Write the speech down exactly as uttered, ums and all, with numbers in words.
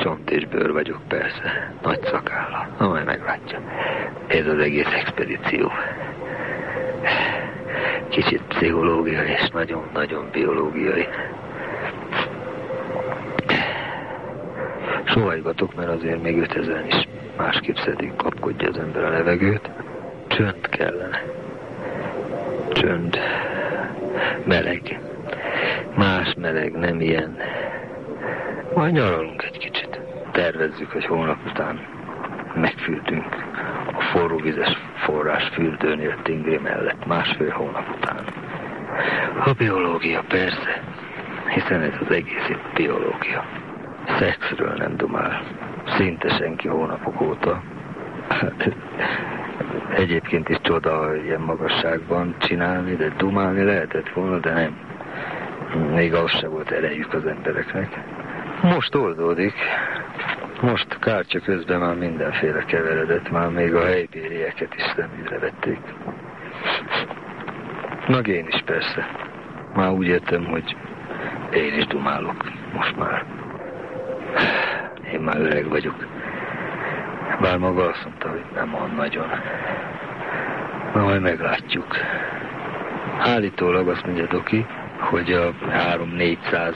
Csont és bőr vagyok, persze. Nagy szakállal. Na, majd meglátja. Ez az egész expedíció. Kicsit pszichológiai és nagyon-nagyon biológiai. Sóhajgatok, mert azért még ötezeren is másképp szedik, kapkodja az ember a levegőt. Csönd kellene. Csönd. Meleg. Más meleg, nem ilyen. Majd nyaralunk egy kicsit. Tervezzük, hogy hónap után megfürdünk a forróvizes forrás fürdőnél Tingri mellett másfél hónap után. A biológia, persze, hiszen ez az egész itt biológia. Szexről nem dumál. Szinte senki hónapok óta. Egyébként is csoda, hogy ilyen magasságban csinálni, de dumálni lehetett volna, de nem. Még az se volt erejük az embereknek. Most oldódik. Most kártya közben már mindenféle keveredett, már még a helybérieket is szemügyre vették. Meg én is persze. Már úgy értem, hogy én is dumálok most már. Én már öreg vagyok. Bár maga azt mondta, hogy nem olyan nagyon. Na, majd meglátjuk. Állítólag azt mondja Doki, hogy a három-négyszáz